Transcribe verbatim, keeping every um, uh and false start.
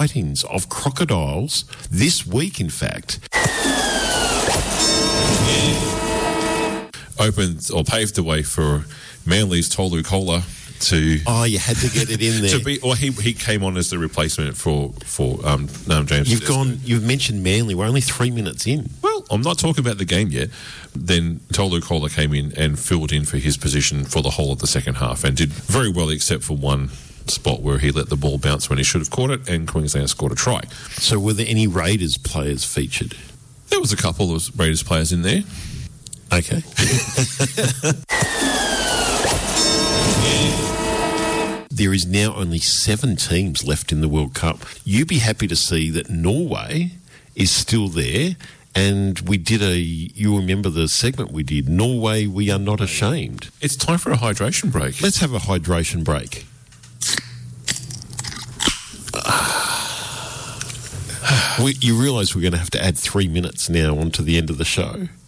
sightings of crocodiles this week, in fact. Opened or paved the way for Manly's Tolu Kola to... Oh, you had to get it in there. to be, or he he came on as the replacement for, for um, um, James. You've gone, you've mentioned Manly. We're only three minutes in. Well, I'm not talking about the game yet. Then Tolu Kola came in and filled in for his position for the whole of the second half and did very well, except for one spot where he let the ball bounce when he should have caught it, and Queensland scored a try. So were there any Raiders players featured? There was a couple of Raiders players in there. Okay. There is now only seven teams left in the World Cup. You'd be happy to see that Norway is still there, and we did a, you remember the segment we did, Norway, we are not ashamed. It's time for a hydration break. Let's have a hydration break. we, you realise we're going to have to add three minutes now onto the end of the show?